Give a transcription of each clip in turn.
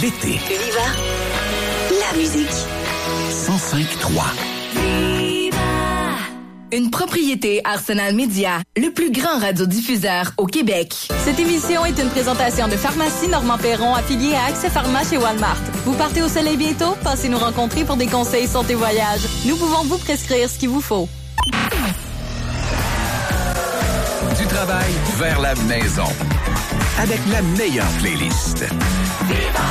l'été. Viva la musique. 105.3. Une propriété Arsenal Média, le plus grand radiodiffuseur au Québec. Cette émission est une présentation de Pharmacie Normand-Perron affiliée à Accès Pharma chez Walmart. Vous partez au soleil bientôt? Passez nous rencontrer pour des conseils santé voyage. Nous pouvons vous prescrire ce qu'il vous faut. Du travail vers la maison. Avec la meilleure playlist. Viva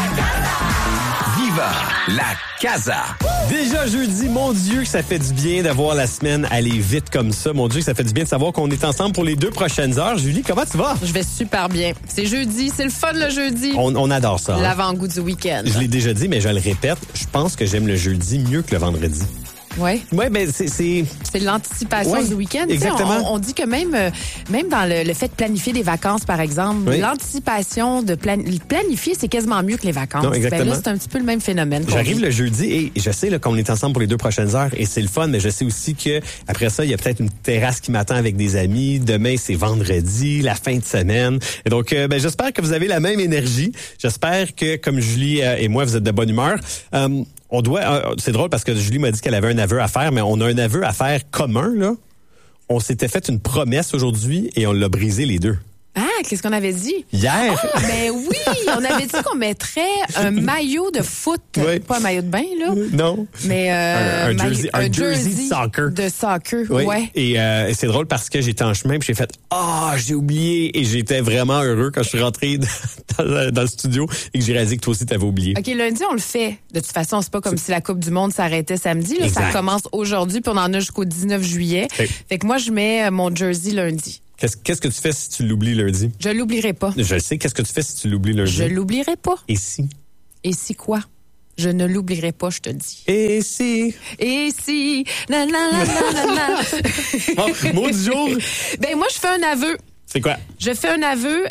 la Casa! Déjà jeudi, mon Dieu que ça fait du bien d'avoir la semaine aller vite comme ça. Mon Dieu que ça fait du bien de savoir qu'on est ensemble pour les 2 prochaines heures. Julie, comment tu vas? Je vais super bien. C'est jeudi, c'est le fun le jeudi. On adore ça. Hein? L'avant-goût du week-end. Je l'ai déjà dit, mais je le répète, je pense que j'aime le jeudi mieux que le vendredi. Oui. Oui, ben c'est l'anticipation du week-end. Exactement. On dit que même dans le fait de planifier des vacances, par exemple, l'anticipation de planifier, c'est quasiment mieux que les vacances. Non, exactement. Ben là, c'est un petit peu le même phénomène. J'arrive le jeudi et je sais là, qu'on est ensemble pour les 2 prochaines heures et c'est le fun, mais je sais aussi que après ça, il y a peut-être une terrasse qui m'attend avec des amis. Demain, c'est vendredi, la fin de semaine. Et donc, j'espère que vous avez la même énergie. J'espère que, comme Julie et moi, vous êtes de bonne humeur. C'est drôle parce que Julie m'a dit qu'elle avait un aveu à faire, mais on a un aveu à faire commun, là. On s'était fait une promesse aujourd'hui et on l'a brisé les 2. Ah, qu'est-ce qu'on avait dit? Hier? Ah, ben oui! On avait dit qu'on mettrait un maillot de foot. Oui. Pas un maillot de bain, là. Non. Mais un jersey de soccer. De soccer, oui. Ouais. Et c'est drôle parce que j'étais en chemin puis j'ai fait j'ai oublié et j'étais vraiment heureux quand je suis rentré dans le studio et que j'ai réalisé que toi aussi t'avais oublié. OK, lundi, on le fait. De toute façon, c'est pas comme si la Coupe du Monde s'arrêtait samedi. Là. Ça commence aujourd'hui puis on en a jusqu'au 19 juillet. Fait que moi, je mets mon jersey lundi. Qu'est-ce que tu fais si tu l'oublies lundi? Je l'oublierai pas. Je le sais. Qu'est-ce que tu fais si tu l'oublies lundi? Je l'oublierai pas. Et si? Et si quoi? Je ne l'oublierai pas, je te dis. Et si? Et si? Na, na, na, na, na, na. Bon, mot du jour. Ben, moi, je fais un aveu. C'est quoi? Je fais un aveu.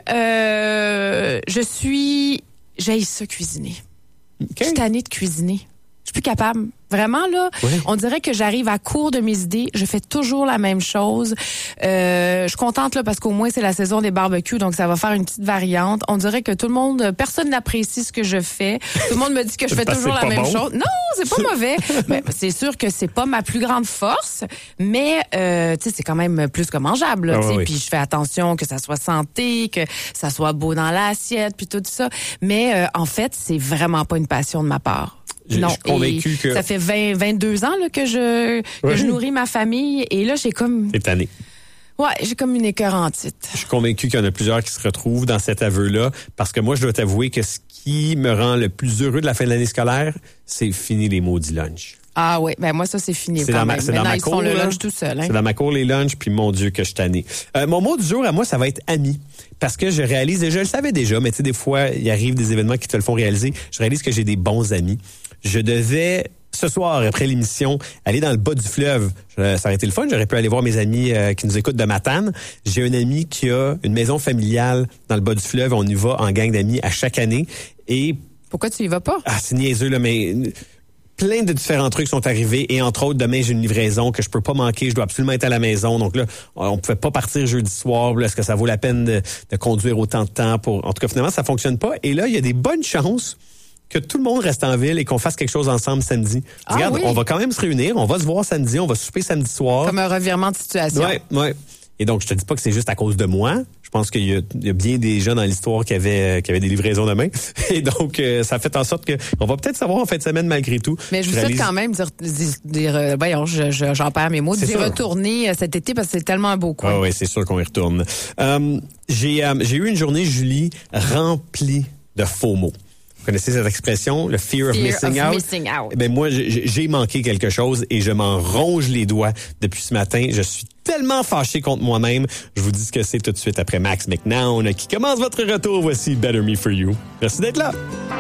J'haïs ça cuisiner. Okay. Je suis tannée de cuisiner. Je suis plus capable. Vraiment, là, on dirait que j'arrive à court de mes idées. Je fais toujours la même chose. Je suis contente, là, parce qu'au moins, c'est la saison des barbecues, donc ça va faire une petite variante. On dirait que personne n'apprécie ce que je fais. Tout le monde me dit que je fais toujours la même chose. Non, c'est pas mauvais. Mais c'est sûr que c'est pas ma plus grande force, mais, tu sais, c'est quand même plus que mangeable, là, tu sais. Puis je fais attention que ça soit santé, que ça soit beau dans l'assiette, puis tout ça. Mais, en fait, c'est vraiment pas une passion de ma part. Non, je suis convaincu que ça fait 22 ans là, que je nourris ma famille et là j'ai comme T'es tanné. Ouais, j'ai comme une écœurantite. Je suis convaincu qu'il y en a plusieurs qui se retrouvent dans cet aveu-là parce que moi je dois t'avouer que ce qui me rend le plus heureux de la fin de l'année scolaire, c'est fini les maudits lunchs. Ah oui, ben moi ça c'est fini. C'est dans ma ils cour, font le lunch tout seul. Hein? C'est dans ma cour les lunchs, puis mon Dieu que je suis tanné. Mon mot du jour à moi, ça va être ami. Parce que je réalise, et je le savais déjà, mais tu sais, des fois, il arrive des événements qui te le font réaliser. Je réalise que j'ai des bons amis. Je devais, ce soir, après l'émission, aller dans le bas du fleuve. Ça aurait été le fun. J'aurais pu aller voir mes amis qui nous écoutent de Matane. J'ai un ami qui a une maison familiale dans le bas du fleuve. On y va en gang d'amis à chaque année. Et pourquoi tu y vas pas? Ah, c'est niaiseux, là, mais plein de différents trucs sont arrivés. Et entre autres, demain, j'ai une livraison que je peux pas manquer. Je dois absolument être à la maison. Donc là, on pouvait pas partir jeudi soir. Est-ce que ça vaut la peine de conduire autant de temps pour... En tout cas, finalement, ça fonctionne pas. Et là, il y a des bonnes chances que tout le monde reste en ville et qu'on fasse quelque chose ensemble samedi. Regarde, on va quand même se réunir, on va se voir samedi, on va souper samedi soir. Comme un revirement de situation. Ouais. Et donc, je te dis pas que c'est juste à cause de moi. Je pense qu'il y a bien des gens dans l'histoire qui avaient des livraisons demain. Et donc, ça fait en sorte que on va peut-être savoir en fin de semaine malgré tout. Mais je vous souhaite quand même j'en perds mes mots, d'y retourner cet été parce que c'est tellement un beau coin. Ah oui, c'est sûr qu'on y retourne. J'ai eu une journée, Julie, remplie de faux mots. Vous connaissez cette expression, le fear of missing out? Ben moi, j'ai manqué quelque chose et je m'en ronge les doigts depuis ce matin. Je suis tellement fâché contre moi-même. Je vous dis ce que c'est tout de suite après Max McNown qui commence votre retour. Voici Better Me For You. Merci d'être là.